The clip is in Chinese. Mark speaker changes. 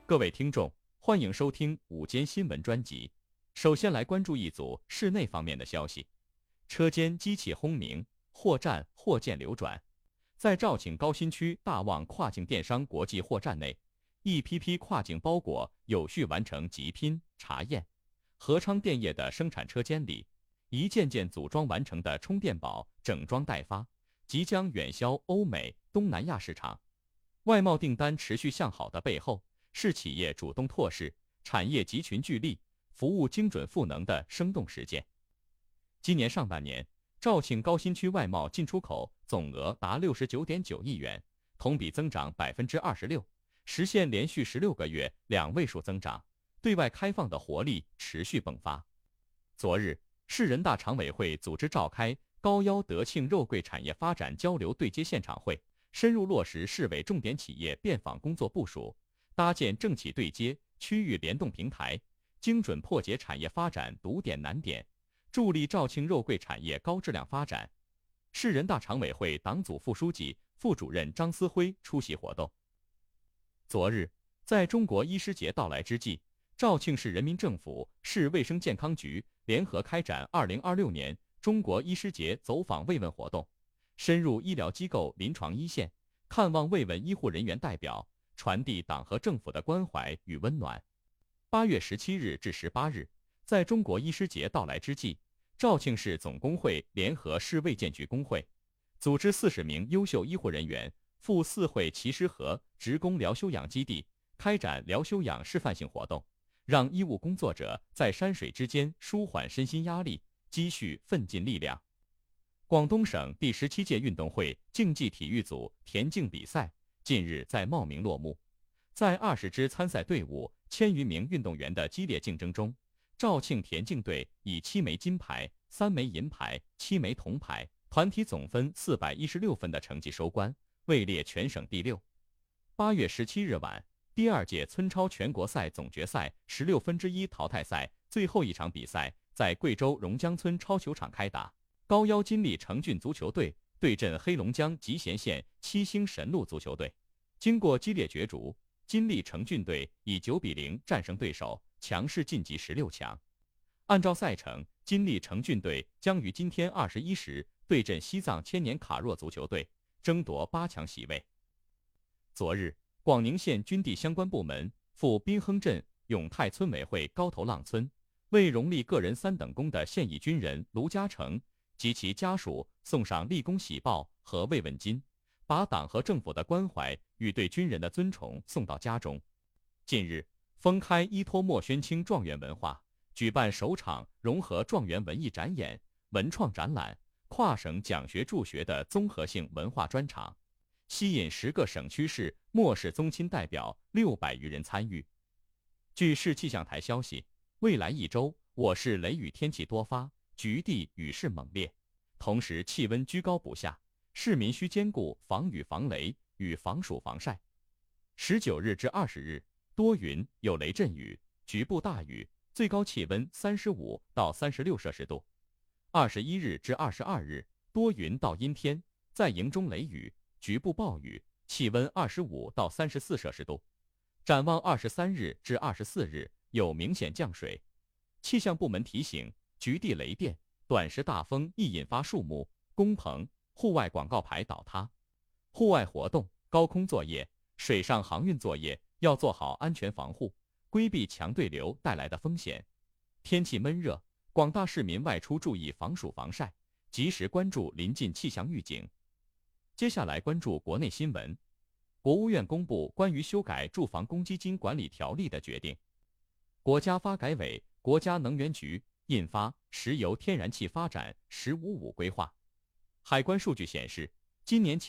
Speaker 1: 各位听众，欢迎收听午间新闻专辑。首先来关注一组室内方面的消息：车间机器轰鸣，货站货件流转。在肇庆高新区大旺跨境电商国际货站内，一批批跨境包裹有序完成集拼查验。合昌电业的生产车间里，一件件组装完成的充电宝整装待发，即将远销欧美、东南亚市场。外贸订单持续向好的背后，是企业主动拓市、产业集群聚力、服务精准赋能的生动实践。今年上半年，肇庆高新区外贸进出口总额达69.9亿元，同比增长26%，实现连续16个月2位数增长，对外开放的活力持续迸发。昨日，市人大常委会组织召开高腰德庆肉桂产业发展交流对接现场会，深入落实市委重点企业便访工作部署，搭建政企对接、区域联动平台，精准破解产业发展堵点难点，助力肇庆肉桂产业高质量发展。市人大常委会党组副书记、副主任张思辉出席活动。昨日，在中国医师节到来之际，肇庆市人民政府、市卫生健康局联合开展2026年中国医师节走访慰问活动，深入医疗机构临床一线，看望慰问医护人员代表，传递党和政府的关怀与温暖。8月17日至18日，在中国医师节到来之际，肇庆市总工会联合市卫健局工会，组织40名优秀医护人员赴四惠齐师河职工疗休养基地开展疗休养示范性活动，让医务工作者在山水之间舒缓身心压力，积蓄奋进力量。广东省第17届运动会竞技体育组田径比赛近日在茂名落幕。在20支参赛队伍、1000余名运动员的激烈竞争中，肇庆田径队以7枚金牌、3枚银牌、7枚铜牌，团体总分416分的成绩收官，位列全省第6。8月17日晚，第2届村超全国赛总决赛16分之一淘汰赛最后一场比赛在贵州榕江村超球场开打，高腰金利成郡足球队对阵黑龙江集贤县7星神鹿足球队。经过激烈角逐，金利成郡队以9-0战胜对手，强势晋级16强。按照赛程，金利成郡队将于今天21时对阵西藏千年卡若足球队，争夺8强席位。昨日，广宁县军地相关部门赴滨亨镇永泰村委会高头浪村，为荣立个人3等功的现役军人卢嘉诚及其家属送上立功喜报和慰问金，把党和政府的关怀与对军人的尊崇送到家中。近日，封开依托莫宣清状元文化，举办首场融合状元文艺展演、文创展览、跨省讲学助学的综合性文化专场，吸引10个省区市莫氏宗亲代表600余人参与。据市气象台消息，未来1周我市雷雨天气多发，局地雨势猛烈，同时气温居高不下，市民需兼顾防雨防雷与防暑防晒。19日至20日，多云有雷阵雨，局部大雨，最高气温35到36摄氏度。21日至22日，多云到阴天，在营中雷雨，局部暴雨，气温25到34摄氏度。展望23日至24日，有明显降水。气象部门提醒，局地雷电、短时大风易引发树木、工棚、户外广告牌倒塌。户外活动、高空作业、水上航运作业要做好安全防护，规避强对流带来的风险。天气闷热，广大市民外出注意防暑防晒，及时关注临近气象预警。接下来关注国内新闻。国务院公布关于修改住房公积金管理条例的决定。国家发改委、国家能源局印发《石油天然气发展“十五五”规划》。海关数据显示，今年前